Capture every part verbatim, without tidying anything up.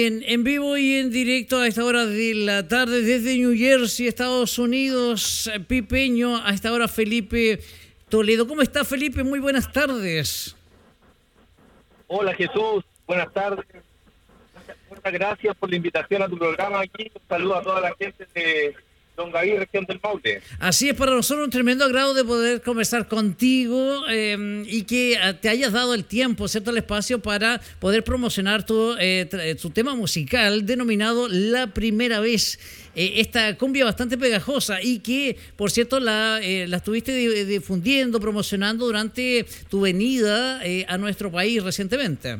En, en vivo y en directo a esta hora de la tarde desde New Jersey, Estados Unidos, Pipeño, a esta hora Felipe Toledo. ¿Cómo está, Felipe? Muy buenas tardes. Hola, Jesús, buenas tardes. Muchas gracias por la invitación a tu programa aquí. Un saludo a toda la gente de Longaví, región del Maule. Así es, para nosotros un tremendo agrado de poder conversar contigo eh, y que te hayas dado el tiempo, ¿cierto?, el espacio para poder promocionar tu, eh, tu tema musical denominado La Primera Vez. Eh, esta cumbia bastante pegajosa y que, por cierto, la, eh, la estuviste difundiendo, promocionando durante tu venida eh, a nuestro país recientemente.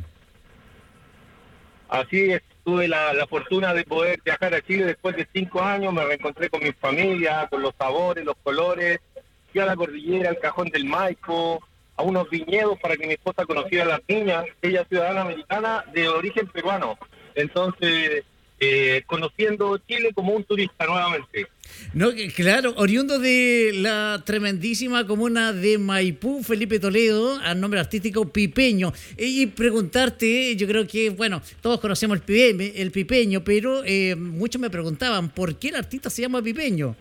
Así es. Tuve la, la fortuna de poder viajar a Chile después de cinco años, me reencontré con mi familia, con los sabores, los colores, fui a la cordillera, al Cajón del Maipo, a unos viñedos para que mi esposa conociera a las niñas, ella es ciudadana americana de origen peruano, entonces eh, conociendo Chile como un turista nuevamente. No, claro, oriundo de la tremendísima comuna de Maipú, Felipe Toledo, al nombre artístico Pipeño. Y preguntarte, yo creo que, bueno, todos conocemos el, pipe, el Pipeño, pero eh, muchos me preguntaban, ¿por qué el artista se llama Pipeño?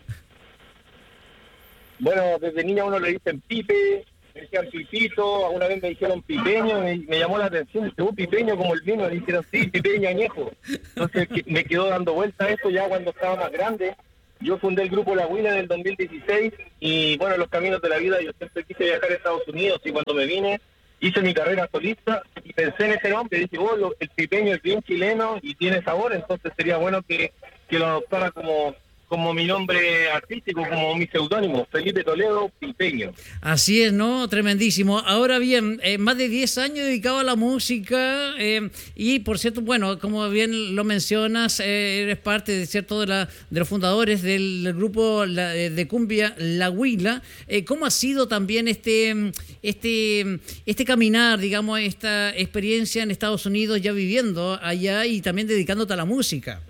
Bueno, desde niña uno le dicen Pipe, me decían Pipito, alguna vez me dijeron Pipeño, me, me llamó la atención, oh, Pipeño como el vino, me dijeron sí, Pipeño añejo. Entonces me quedó dando vuelta a esto ya cuando estaba más grande. Yo fundé el grupo La Huila en el dos mil dieciséis y bueno, los caminos de la vida, yo siempre quise viajar a Estados Unidos y cuando me vine hice mi carrera solista y pensé en ese nombre, dije, oh, lo, el Pipeño es bien chileno y tiene sabor, entonces sería bueno que, que lo adoptara como, como mi nombre artístico, como mi seudónimo, Felipe Toledo Pipeño. Así es, ¿no? Tremendísimo. Ahora bien, eh, más de diez años dedicado a la música eh, y, por cierto, bueno, como bien lo mencionas, eh, eres parte, de cierto, de, la, de los fundadores del, del grupo la, de cumbia La Huila. Eh, ¿Cómo ha sido también este, este, este caminar, digamos, esta experiencia en Estados Unidos, ya viviendo allá y también dedicándote a la música?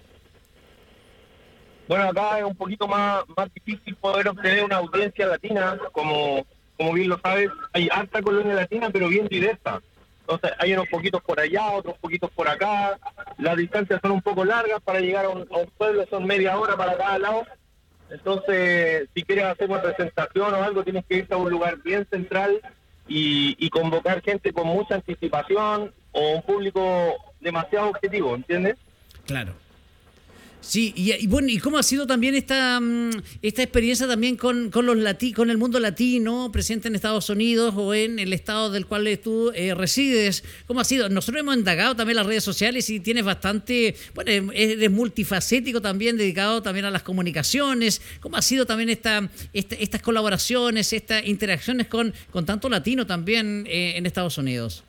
Bueno, acá es un poquito más, más difícil poder obtener una audiencia latina, como, como bien lo sabes, hay harta colonia latina, pero bien diversa. Entonces hay unos poquitos por allá, otros poquitos por acá, las distancias son un poco largas para llegar a un, a un pueblo, son media hora para cada lado. Entonces, si quieres hacer una presentación o algo, tienes que irte a un lugar bien central y, y convocar gente con mucha anticipación o un público demasiado objetivo, ¿entiendes? Claro. Sí, y, y bueno, ¿y cómo ha sido también esta esta experiencia también con, con los lati, con el mundo latino presente en Estados Unidos o en el estado del cual tú eh, resides? ¿Cómo ha sido? Nosotros hemos indagado también las redes sociales y tienes bastante, bueno, eres multifacético también, dedicado también a las comunicaciones. ¿Cómo ha sido también esta, esta estas colaboraciones, estas interacciones con, con tanto latino también eh, en Estados Unidos?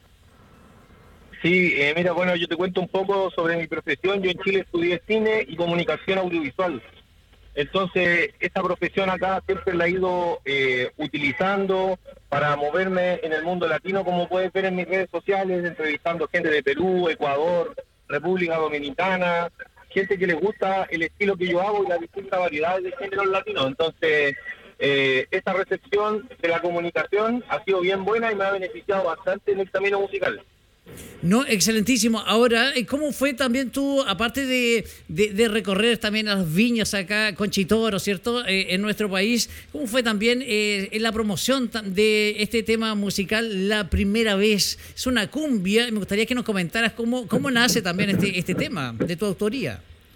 Sí, eh, mira, bueno, yo te cuento un poco sobre mi profesión. Yo en Chile estudié cine y comunicación audiovisual. Entonces, esta profesión acá siempre la he ido eh, utilizando para moverme en el mundo latino, como puedes ver en mis redes sociales, entrevistando gente de Perú, Ecuador, República Dominicana, gente que les gusta el estilo que yo hago y las distintas variedades de géneros latinos. Entonces, eh, esta recepción de la comunicación ha sido bien buena y me ha beneficiado bastante en el camino musical. No, excelentísimo. Ahora, ¿cómo fue también tú, aparte de, de, de recorrer también las viñas acá, Conchitoro, ¿cierto?, eh, en nuestro país, ¿cómo fue también eh, en la promoción de este tema musical La Primera Vez? Es una cumbia, y me gustaría que nos comentaras cómo, cómo nace también este, este tema de tu autoría.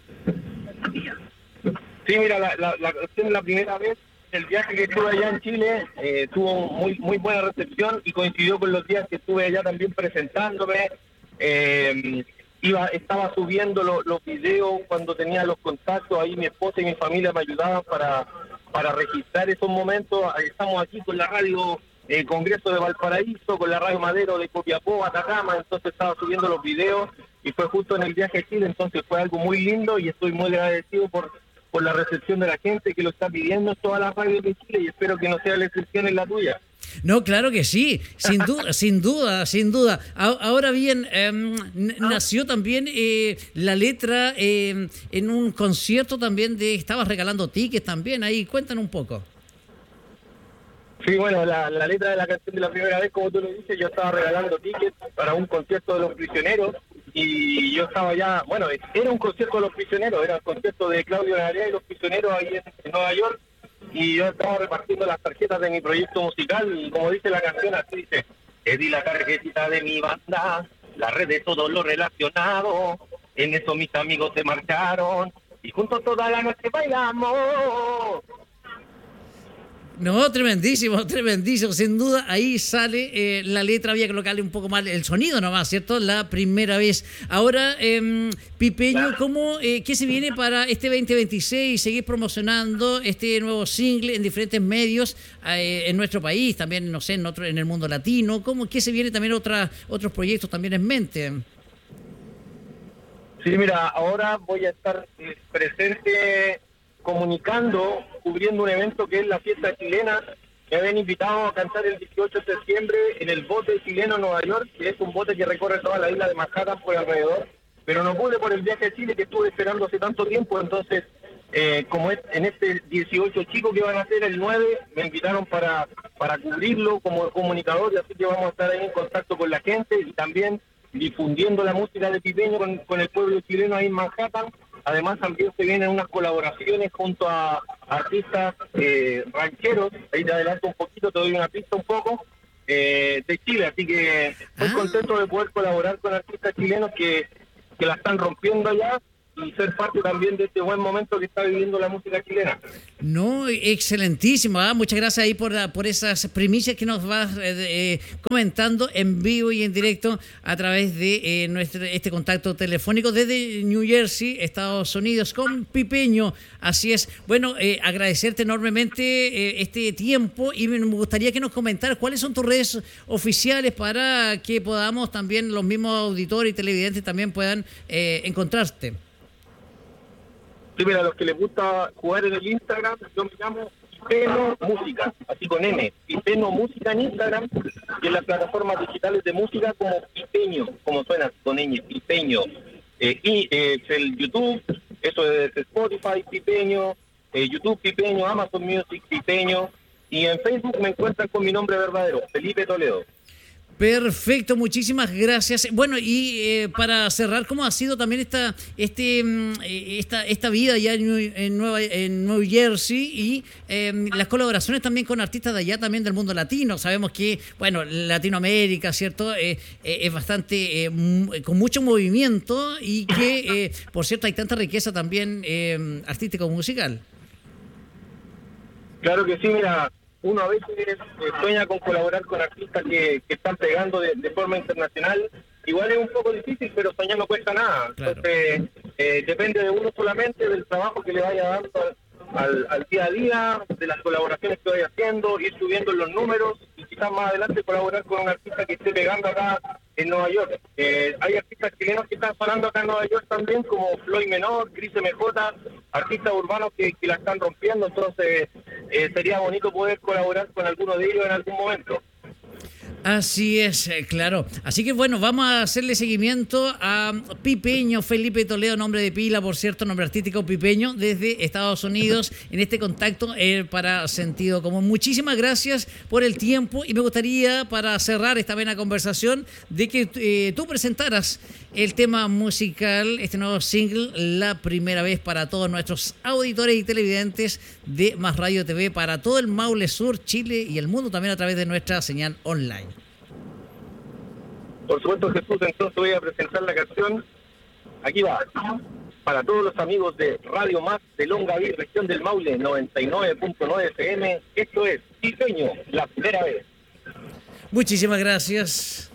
Sí, mira, la, la, la canción La Primera Vez, el viaje que estuve allá en Chile eh, tuvo muy muy buena recepción y coincidió con los días que estuve allá también presentándome. Eh, iba estaba subiendo lo, los videos cuando tenía los contactos, ahí mi esposa y mi familia me ayudaban para, para registrar esos momentos. Estamos aquí con la radio eh, Congreso de Valparaíso, con la radio Madero de Copiapó, Atacama, entonces estaba subiendo los videos y fue justo en el viaje a Chile, entonces fue algo muy lindo y estoy muy agradecido por por la recepción de la gente que lo está pidiendo en todas las radios de Chile y espero que no sea la excepción en la tuya. No, claro que sí, sin duda, sin duda, sin duda. Ahora bien, eh, nació también eh, la letra eh, en un concierto también de, estabas regalando tickets también, ahí cuéntanos un poco. Sí, bueno, la, la letra de la canción de La Primera Vez, como tú lo dices, yo estaba regalando tickets para un concierto de Los Prisioneros y yo estaba ya, bueno, era un concierto de Los Prisioneros, era el concierto de Claudio Narea y Los Prisioneros ahí en, en Nueva York, y yo estaba repartiendo las tarjetas de mi proyecto musical, y como dice la canción, así dice: te di la tarjetita de mi banda, la red de todo lo relacionado, en eso mis amigos se marcharon, y juntos toda la noche bailamos. No, tremendísimo, tremendísimo. Sin duda, ahí sale eh, la letra, había que colocarle un poco más el sonido nomás, ¿cierto? La primera vez. Ahora, eh, Pipeño, ¿cómo, eh, ¿qué se viene para este veinte veintiséis? ¿Seguir promocionando este nuevo single en diferentes medios eh, en nuestro país, también, no sé, en otro, en el mundo latino? ¿Cómo, ¿Qué se viene también otra, otros proyectos también en mente? Sí, mira, ahora voy a estar eh, presente comunicando, cubriendo un evento que es la fiesta chilena. Me habían invitado a cantar el dieciocho de septiembre en el bote chileno Nueva York, que es un bote que recorre toda la isla de Manhattan por alrededor, pero no pude por el viaje a Chile que estuve esperando hace tanto tiempo. Entonces, eh, como es en este dieciocho chico que van a hacer el nueve, me invitaron para, para cubrirlo como comunicador, y así que vamos a estar ahí en contacto con la gente y también difundiendo la música de Pipeño con, con el pueblo chileno ahí en Manhattan. Además, también se vienen unas colaboraciones junto a artistas eh, rancheros. Ahí te adelanto un poquito, te doy una pista un poco, eh, de Chile. Así que estoy Ah. contento de poder colaborar con artistas chilenos que, que la están rompiendo allá, y ser parte también de este buen momento que está viviendo la música chilena. No, excelentísimo. ¿Ah? Muchas gracias ahí por, por esas primicias que nos vas eh, eh, comentando en vivo y en directo a través de eh, nuestro este contacto telefónico desde New Jersey, Estados Unidos, con Pipeño. Así es. Bueno, eh, agradecerte enormemente eh, este tiempo, y me gustaría que nos comentaras cuáles son tus redes oficiales para que podamos también, los mismos auditores y televidentes también puedan eh, encontrarte. Sí, mira, a los que les gusta jugar en el Instagram, yo me llamo Pipeno Música, así con M, Pipeno Música en Instagram, y en las plataformas digitales de música como Pipeño, como suena con ñ, Pipeño. Eh, y eh, el YouTube, eso es Spotify, Pipeño, eh, YouTube Pipeño, Amazon Music Pipeño, y en Facebook me encuentran con mi nombre verdadero, Felipe Toledo. Perfecto, muchísimas gracias. Bueno, y eh, para cerrar, ¿cómo ha sido también esta este esta esta vida allá en, New, en, Nueva, en New Jersey, y eh, las colaboraciones también con artistas de allá, también del mundo latino? Sabemos que, bueno, Latinoamérica, ¿cierto? Eh, eh, es bastante, eh, con mucho movimiento, y que, eh, por cierto, hay tanta riqueza también eh, artística o musical. Claro que sí, mira, uno a veces eh, sueña con colaborar con artistas que, que están pegando de, de forma internacional. Igual es un poco difícil, pero soñar no cuesta nada. Claro. Entonces, eh, depende de uno solamente, del trabajo que le vaya dando al, al, al día a día, de las colaboraciones que vaya haciendo, ir subiendo los números, y quizás más adelante colaborar con un artista que esté pegando acá en Nueva York. Eh, hay artistas chilenos que están sonando acá en Nueva York también, como Floyd Menor, Chris M J, artistas urbanos que, que la están rompiendo. Entonces eh, sería bonito poder colaborar con alguno de ellos en algún momento. Así es, eh, claro. Así que bueno, vamos a hacerle seguimiento a Pipeño, Felipe Toledo, nombre de pila, por cierto, nombre artístico Pipeño, desde Estados Unidos, en este contacto eh, para Sentido Común. Muchísimas gracias por el tiempo, y me gustaría, para cerrar esta buena conversación, de que eh, tú presentaras el tema musical, este nuevo single, la primera vez, para todos nuestros auditores y televidentes de Más Radio T V, para todo el Maule Sur, Chile y el mundo, también a través de nuestra señal online. Por supuesto, Jesús, entonces voy a presentar la canción. Aquí va. Para todos los amigos de Radio Más de Longaví, región del Maule, noventa y nueve punto nueve F M, esto es Pipeño, la primera vez. Muchísimas gracias.